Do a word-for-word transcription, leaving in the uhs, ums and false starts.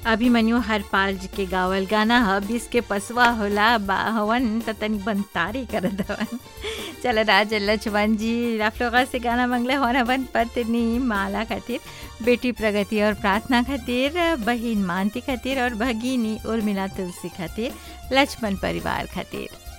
अभिमन्यु हरपाल जी के गावल गाना ह बीस के पसवा होला बा हवन त तनी बनतारी करत हवन। चल राज लक्ष्मण जी राफ्लोगा से गाना मंगले हवन हवन पत्नी माला खातिर, बेटी प्रगति और प्रार्थना खातिर, बहिन मानती खातिर और भगिनी उर्मिला तुलसी खातिर, लक्ष्मण परिवार खातिर।